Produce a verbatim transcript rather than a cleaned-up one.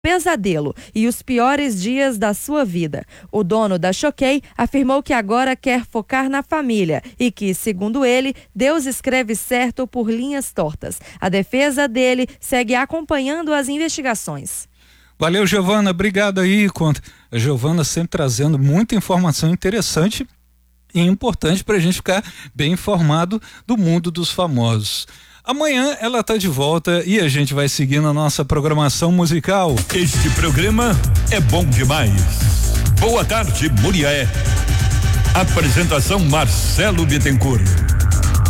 pesadelo e os piores dias da sua vida. O dono da Choquei afirmou que agora quer focar na família e que, segundo ele, Deus escreve certo por linhas tortas. A defesa dele segue acompanhando as investigações. Valeu, Giovana, obrigado aí. A Giovana sempre trazendo muita informação interessante e importante para a gente ficar bem informado do mundo dos famosos. Amanhã ela tá de volta e a gente vai seguir na nossa programação musical. Este programa é bom demais. Boa tarde, Muriaé. Apresentação Marcelo Bittencourt.